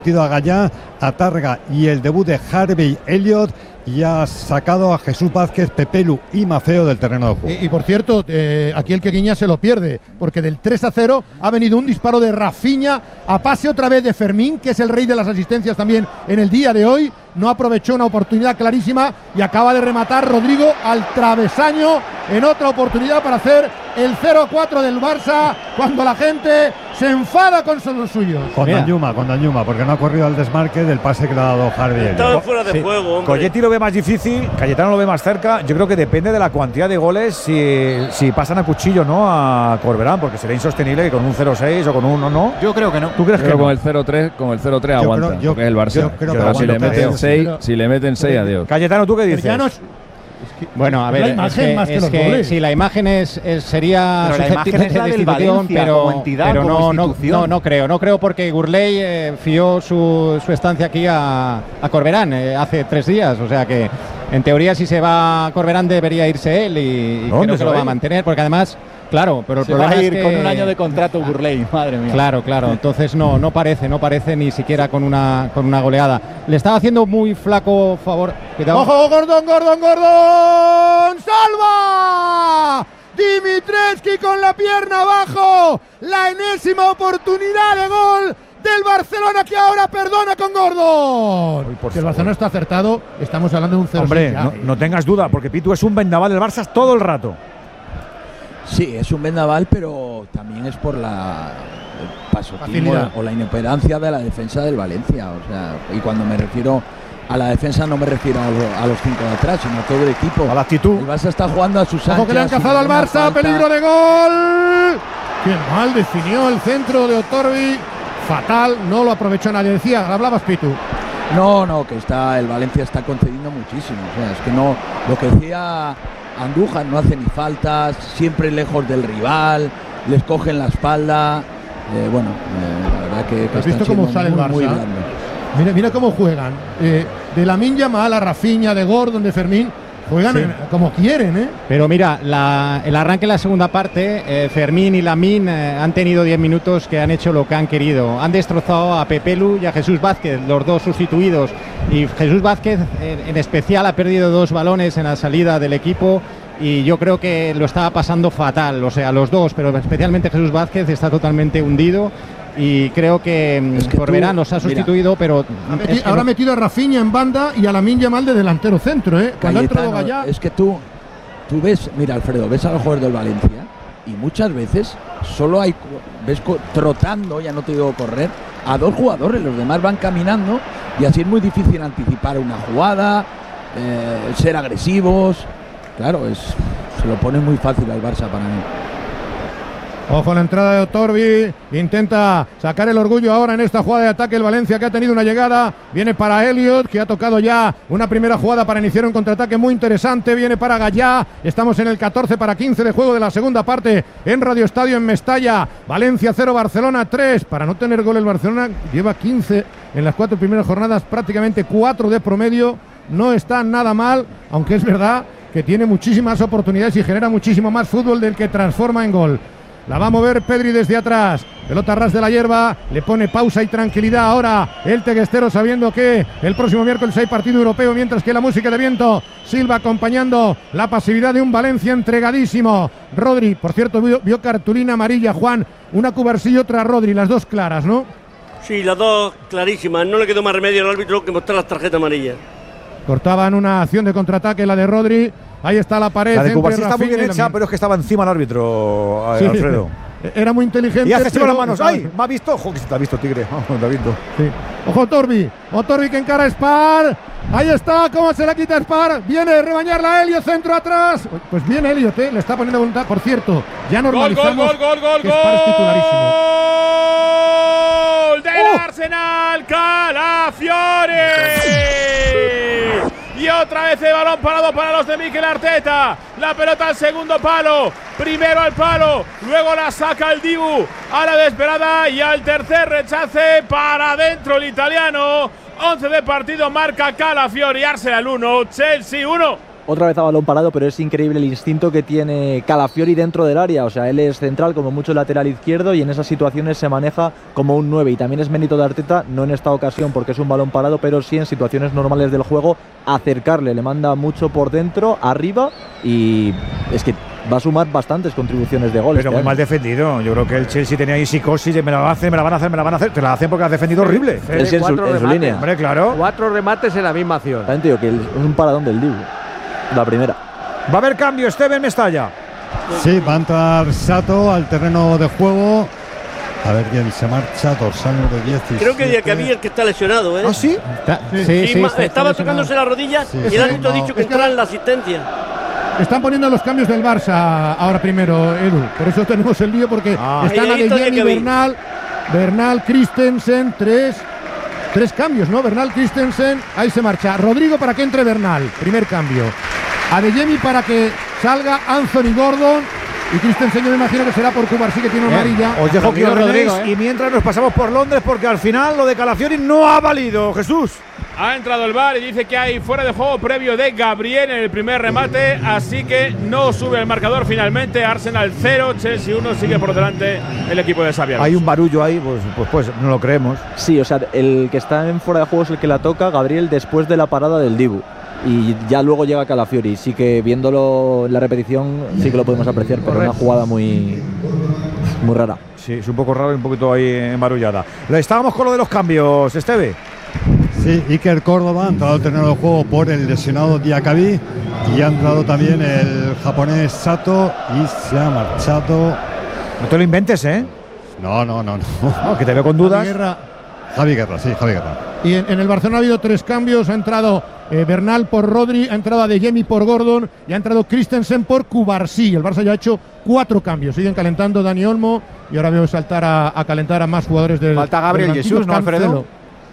a Gallá, a Targa y el debut de Harvey Elliott, y ha sacado a Jesús Vázquez, Pepelu y Mafeo del terreno de juego. Y por cierto, aquí el Quequiñá se lo pierde, porque del 3-0 ha venido un disparo de Rafinha a pase otra vez de Fermín, que es el rey de las asistencias también en el día de hoy. No aprovechó una oportunidad clarísima y acaba de rematar Rodrigo al travesaño en otra oportunidad para hacer el 0-4 del Barça, cuando la gente se enfada con los suyos. Con Danjuma, porque no ha corrido al desmarque del pase que le ha dado Harvey. Estaba fuera de juego, hombre. Colletti lo ve más difícil, Cayetano lo ve más cerca. Yo creo que depende de la cantidad de goles si pasan a cuchillo, ¿no? A Corberán, porque sería insostenible que con un 0-6 o con un 1-no. Yo creo que no. ¿Tú crees que no? Con el 0-3 aguanta. Porque es el Barça. Yo creo que si le meten 6, si le meten 6, adiós. Cayetano, ¿tú qué dices? Bueno, a ver, la imagen más que los goles. Sí, la imagen sería pero la imagen es la del Valencia, como entidad, pero como institución. No creo porque Gurley fió su estancia aquí a Corberán hace 3 días, o sea que en teoría si se va a Corberán debería irse él y creo que lo va a mantener, porque además, claro, pero el se problema va a ir es que con un año de contrato Gurley, madre mía. Claro, entonces no parece ni siquiera con una goleada. Le estaba haciendo muy flaco favor. Cuidado. ¡Ojo, Gordon! ¡Salva! Dimitrescu con la pierna abajo. La enésima oportunidad de gol del Barcelona, que ahora perdona con Gordon. Si el Barcelona está acertado, estamos hablando de un 0-6. Hombre, no tengas duda, porque Pitu es un vendaval del Barça todo el rato. Sí, es un vendaval, pero también es por el pasotismo o la inoperancia de la defensa del Valencia. O sea, y cuando me refiero a la defensa no me refiero a los 5 de atrás, sino a todo el equipo. A la actitud. El Barça está jugando a sus anchas. Ojo que le han cazado al Barça, peligro de gol. Qué mal definió el centro de Otorbi. Fatal, no lo aprovechó nadie. Decía, hablabas, Pitu. No, que el Valencia está concediendo muchísimo. O sea, es que no, lo que decía Andújar, no hace ni faltas, siempre lejos del rival, les cogen la espalda. La verdad que ¿has visto cómo sale el Barça? Mira cómo juegan. De Lamine Yamal a Rafinha, de Gordon, de Fermín. Juegan como quieren, Pero mira, el arranque en la segunda parte, Fermín y Lamine han tenido 10 minutos que han hecho lo que han querido. Han destrozado a Pepelu y a Jesús Vázquez, los dos sustituidos. Y Jesús Vázquez, en especial, ha perdido 2 balones en la salida del equipo. Y yo creo que lo estaba pasando fatal. O sea, los dos, pero especialmente Jesús Vázquez está totalmente hundido. Y creo que Corberán los ha sustituido, pero ahora ha metido a Rafinha en banda y a Lamine Yamal de delantero centro, Cuando ha entrado Gallá. Es que tú ves, mira, Alfredo, ves a los jugadores del Valencia y muchas veces solo ves trotando, ya no te digo correr, a 2 jugadores, los demás van caminando y así es muy difícil anticipar una jugada, ser agresivos. Claro, se lo pone muy fácil al Barça para mí. Ojo la entrada de Otorbi, intenta sacar el orgullo ahora en esta jugada de ataque el Valencia, que ha tenido una llegada, viene para Elliott, que ha tocado ya una primera jugada para iniciar un contraataque muy interesante, viene para Gallá, estamos en el 14:15 de juego de la segunda parte en Radio Estadio en Mestalla. Valencia 0, Barcelona 3, para no tener gol el Barcelona lleva 15 en las 4 primeras jornadas, prácticamente 4 de promedio, no está nada mal, aunque es verdad que tiene muchísimas oportunidades y genera muchísimo más fútbol del que transforma en gol. La va a mover Pedri desde atrás, pelota ras de la hierba, le pone pausa y tranquilidad ahora el teguestero, sabiendo que el próximo miércoles hay partido europeo, mientras que la música de viento Silva acompañando la pasividad de un Valencia entregadísimo. Rodri, por cierto, vio cartulina amarilla, Juan, una Cubarsí y otra Rodri, las dos claras, ¿no? Sí, las dos clarísimas, no le quedó más remedio al árbitro que mostrar las tarjetas amarillas. Cortaban una acción de contraataque, la de Rodri. Ahí está la pared. La de Cubarsí está muy bien hecha, pero es que estaba encima el árbitro, sí, Alfredo. Era muy inteligente. Y hace así con las manos. ¡Ay! ¿Me ha visto? ¡Ojo, que se te ha visto, tigre! Sí. Ojo, Otorbi que encara a Spar. Ahí está, cómo se la quita Spar. Viene a rebañarla a Elliott, centro atrás. Pues bien Elliott, le está poniendo voluntad. Por cierto, ya normalizamos que Spar es titularísimo. ¡Gol del Arsenal! ¡Calafiore! Y otra vez el balón parado para los de Mikel Arteta. La pelota al segundo palo. Primero al palo. Luego la saca el Dibu a la desesperada. Y al tercer rechace para adentro el italiano. 11 de partido marca Calafiori. Arsenal 1, Chelsea 1. otra vez a balón parado, pero es increíble el instinto que tiene Calafiori dentro del área. O sea, él es central, como mucho lateral izquierdo, y en esas situaciones se maneja como un 9. Y también es mérito de Arteta, no en esta ocasión porque es un balón parado, pero sí en situaciones normales del juego, acercarle. Le manda mucho por dentro, arriba, y es que va a sumar bastantes contribuciones de goles. Pero muy mal defendido. Yo creo que el Chelsea tenía ahí psicosis de me la van a hacer. Te la hacen porque has defendido horrible. En su línea. Hombre, claro. 4 remates en la misma acción. También te digo que es un paradón del Dibu. La primera. Va a haber cambio, Steven Mestalla. Sí, va a entrar Sato al terreno de juego. A ver quién se marcha, dorsal número 17. Creo que Diacabí el que está lesionado, ¿eh? ¿Ah, sí? Estaba tocándose la rodilla y el árbitro ha dicho que entrara en la asistencia. Están poniendo los cambios del Barça ahora primero, Edu. Por eso tenemos el lío, porque están Adeyemi, Bernal, Christensen, tres cambios, ¿no? Bernal, Christensen, ahí se marcha. Rodrigo para que entre Bernal, primer cambio. Adeyemi para que salga Anthony Gordon. Y Christensen yo me imagino que será por Cubarsí, que tiene una amarilla. Os dejo que os Rodrigo, y mientras nos pasamos por Londres, porque al final lo de Calafiori no ha valido, Jesús. Ha entrado el VAR y dice que hay fuera de juego previo de Gabriel en el primer remate, así que no sube el marcador finalmente. Arsenal 0, Chelsea 1, sigue por delante el equipo de Xabi Alonso. Hay un barullo ahí, pues no lo creemos. Sí, o sea, el que está en fuera de juego es el que la toca, Gabriel, después de la parada del Dibu. Y ya luego llega Calafiori. Sí que viéndolo en la repetición sí que lo podemos apreciar, pero una jugada muy rara. Sí, es un poco raro y un poquito ahí embarullada. Estábamos con lo de los cambios, Esteve. Sí, Iker Córdoba ha entrado al terreno de juego por el lesionado Diacabí y ha entrado también el japonés Sato y se ha marchado. No te lo inventes, ¿eh? No. No, que te veo con dudas. Javi Guerra. Y en el Barcelona ha habido 3 cambios. Ha entrado Bernal por Rodri, ha entrado Adeyemi por Gordon y ha entrado Christensen por Cubarsí. El Barça ya ha hecho 4 cambios. Siguen calentando Dani Olmo y ahora veo saltar a calentar a más jugadores del. Falta Gabriel Jesús, ¿no, Alfredo?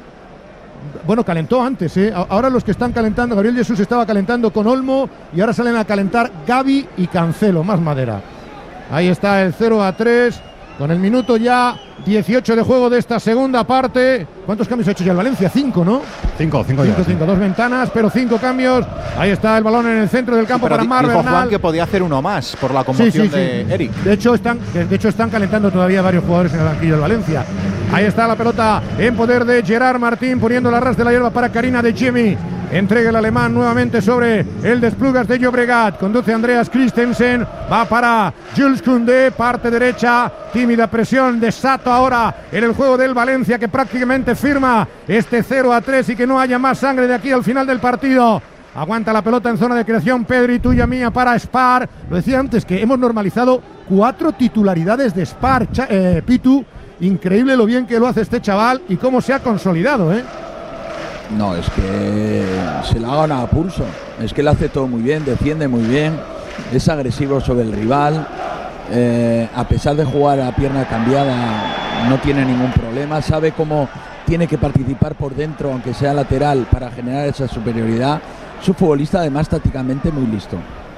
Bueno, calentó antes, ¿eh? Ahora los que están calentando, Gabriel Jesús estaba calentando con Olmo y ahora salen a calentar Gavi y Cancelo, más madera. Ahí está el 0-3. Con el minuto ya 18 de juego de esta segunda parte. ¿Cuántos cambios ha hecho ya el Valencia? 5, ¿no? 5 ya. 2 ventanas, pero 5 cambios. Ahí está el balón en el centro del campo para Mar Bernal. Juan que podía hacer uno más por la conmoción de Eric. De hecho están calentando todavía varios jugadores en el banquillo del Valencia. Ahí está la pelota en poder de Gerard Martín, poniendo la ras de la hierba para Karina Adeyemi. Entrega el alemán nuevamente sobre el Desplugas de Llobregat. Conduce Andreas Christensen. Va para Jules Koundé, parte derecha. Tímida presión de Sato ahora en el juego del Valencia, que prácticamente firma este 0-3 y que no haya más sangre de aquí al final del partido. Aguanta la pelota en zona de creación Pedri, tuya mía para Spar. Lo decía antes que hemos normalizado 4 titularidades de Spar. Pitu, increíble lo bien que lo hace este chaval y cómo se ha consolidado, ¿eh? No, es que se la gana a pulso. Es que lo hace todo muy bien, defiende muy bien, es agresivo sobre el rival. A pesar de jugar a pierna cambiada, no tiene ningún problema. Sabe cómo tiene que participar por dentro, aunque sea lateral, para generar esa superioridad. Es un futbolista, además, tácticamente muy listo.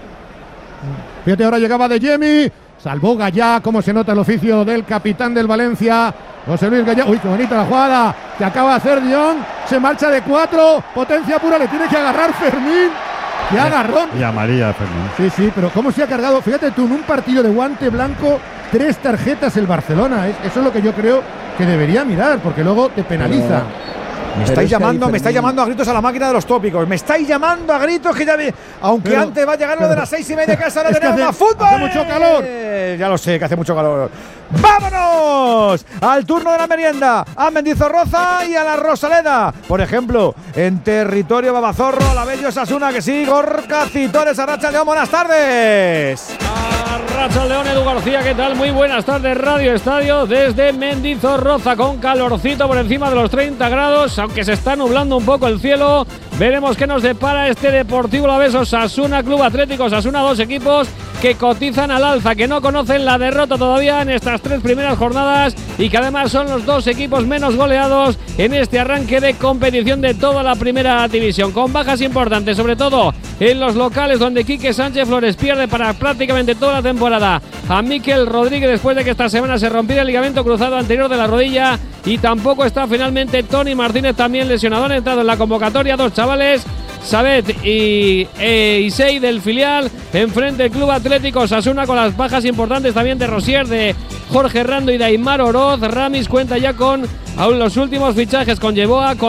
Fíjate, ahora llegaba Adeyemi. Salvó Gallá, como se nota el oficio del capitán del Valencia, José Luis Gallá. Uy, qué bonita la jugada que acaba de hacer Dion. Se marcha de 4, potencia pura, le tiene que agarrar Fermín. ¡Qué agarrón! Y amarilla Fermín. Sí, pero cómo se ha cargado. Fíjate tú, en un partido de guante blanco, 3 tarjetas el Barcelona. Eso es lo que yo creo que debería mirar, porque luego te penaliza. Me estáis llamando a gritos a la máquina de los tópicos. Me estáis llamando a gritos que ya aunque antes va a llegar lo de las 6:30 que ahora tenemos más fútbol. Hace mucho calor. Ya lo sé que hace mucho calor. ¡Vámonos! Al turno de la merienda. A Mendizorroza y a la Rosaleda. Por ejemplo, en territorio Babazorro, la Bello Osasuna, que sí, Gorka Citores, Arracha León, buenas tardes. Arracha León, Edu García, ¿qué tal? Muy buenas tardes, Radio Estadio, desde Mendizorroza, con calorcito por encima de los 30 grados, aunque se está nublando un poco el cielo. Veremos qué nos depara este Deportivo Alavés Osasuna, Club Atlético Osasuna, 2 equipos que cotizan al alza, que no conocen la derrota todavía en estas 3 primeras jornadas y que además son los 2 equipos menos goleados en este arranque de competición de toda la primera división, con bajas importantes, sobre todo en los locales, donde Quique Sánchez Flores pierde para prácticamente toda la temporada a Mikel Rodríguez después de que esta semana se rompiera el ligamento cruzado anterior de la rodilla, y tampoco está finalmente Tony Martínez, también lesionado. Han entrado en la convocatoria 2 chavales Sabet y Isei del filial. Enfrente el Club Atlético Osasuna con las bajas importantes también de Rosier, de Jorge Rando y de Aimar Oroz. Ramis cuenta ya con los últimos fichajes con Yeboah, con